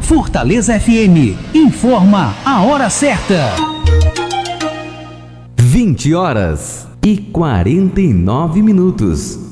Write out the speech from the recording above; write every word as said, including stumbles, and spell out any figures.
Fortaleza F M informa a hora certa. vinte horas e quarenta e nove minutos.